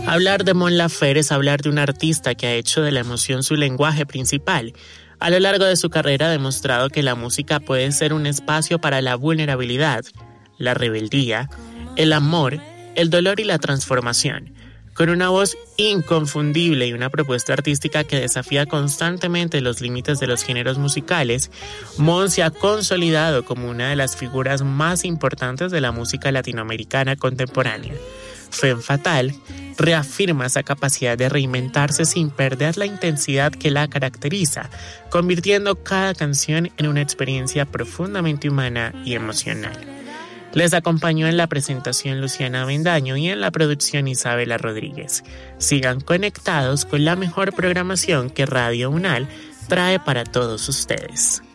Hablar de Mon Laferte es hablar de un artista que ha hecho de la emoción su lenguaje principal. A lo largo de su carrera ha demostrado que la música puede ser un espacio para la vulnerabilidad, la rebeldía, el amor, el dolor y la transformación. Con una voz inconfundible y una propuesta artística que desafía constantemente los límites de los géneros musicales, Mon se ha consolidado como una de las figuras más importantes de la música latinoamericana contemporánea. Femme Fatale reafirma esa capacidad de reinventarse sin perder la intensidad que la caracteriza, convirtiendo cada canción en una experiencia profundamente humana y emocional. Les acompañó en la presentación Luciana Avendaño y en la producción Isabela Rodríguez. Sigan conectados con la mejor programación que Radio UNAL trae para todos ustedes.